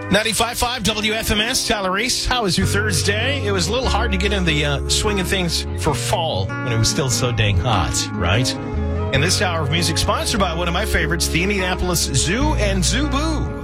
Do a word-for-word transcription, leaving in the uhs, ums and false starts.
ninety-five point five W F M S, Tyler Reese. How was your Thursday? It was a little hard to get in the uh, swing of things for fall when it was still so dang hot, right? And this hour of music sponsored by one of my favorites, the Indianapolis Zoo and Zoo Boo.